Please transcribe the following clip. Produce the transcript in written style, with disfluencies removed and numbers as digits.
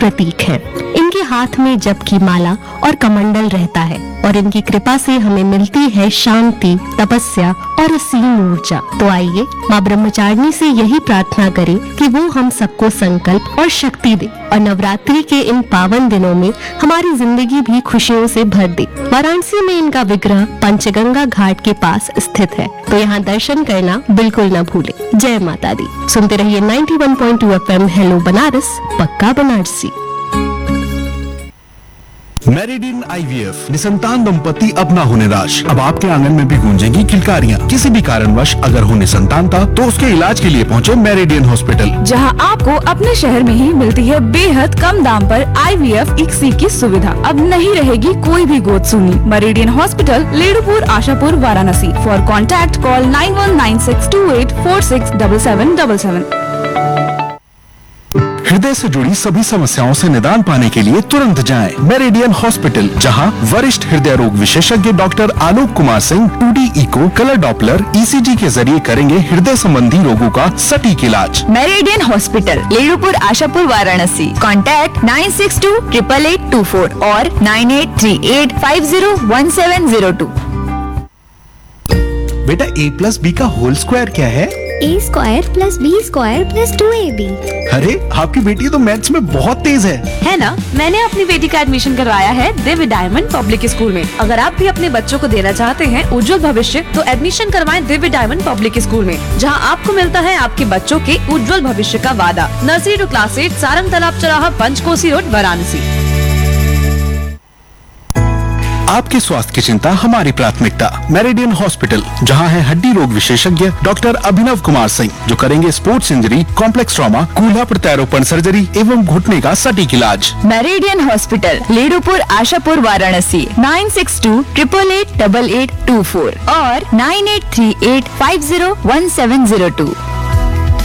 प्रतीक हैं। इनके हाथ में जप की माला और कमंडल रहता है और इनकी कृपा से हमें मिलती है शांति, तपस्या और असीम ऊर्जा। तो आइए माँ ब्रह्मचारिणी से यही प्रार्थना करें कि वो हम सबको संकल्प और शक्ति दे और नवरात्रि के इन पावन दिनों में हमारी जिंदगी भी खुशियों से भर दे। वाराणसी में इनका विग्रह पंचगंगा घाट के पास स्थित है, तो यहाँ दर्शन करना बिल्कुल न भूले। जय माता दी। सुनते रहिए 91.2 FM हेलो बनारस, पक्का बनारसी। मेरिडियन IVF निसंतान दंपति अब ना हो निराश। अब आपके आंगन में भी गूंजेंगी किलकारियां। किसी भी कारणवश अगर हो निसंतानता तो उसके इलाज के लिए पहुंचे मेरिडियन हॉस्पिटल, जहां आपको अपने शहर में ही मिलती है बेहद कम दाम पर IVF ICSI की सुविधा। अब नहीं रहेगी कोई भी गोद सुनी। Meridian hospital, लेडुपुर, Ashapur, Varanasi. For contact call 919628467777। हृदय से जुड़ी सभी समस्याओं से निदान पाने के लिए तुरंत जाएं मेरिडियन हॉस्पिटल, जहां वरिष्ठ हृदय रोग विशेषज्ञ doctor Alok Kumar Singh 2D eco, colour Doppler, ECG के जरिए करेंगे हृदय संबंधी रोगों का सटीक इलाज। Meridian hospital, लेडुपुर, Ashapur, Varanasi. Contact 96288824 और 9838501702। बेटा A+B का होल स्क्वायर क्या है? A² + B² + 2AB। अरे आपकी बेटी तो मैथ्स में बहुत तेज है ना। मैंने अपनी बेटी का एडमिशन करवाया है दिव्य डायमंड पब्लिक स्कूल में। अगर आप भी अपने बच्चों को देना चाहते हैं उज्जवल भविष्य, तो एडमिशन करवाएं दिव्य डायमंड पब्लिक स्कूल में, जहां आपको मिलता है आपके बच्चों के उज्जवल भविष्य का वादा। नर्सरी टू क्लास 8, सारंग तालाब चौराहा, पंचकोसी रोड, वाराणसी। आपके स्वास्थ्य की चिंता हमारी प्राथमिकता। मेरिडियन हॉस्पिटल, जहां है हड्डी रोग विशेषज्ञ डॉक्टर अभिनव कुमार सिंह, जो करेंगे स्पोर्ट्स इंजरी, कॉम्प्लेक्स ट्रॉमा, कूल्हा प्रत्यारोपण सर्जरी एवं घुटने का सटीक इलाज। Meridian hospital, लेडुपुर, Ashapur, Varanasi. 9628888824 और 9838501702।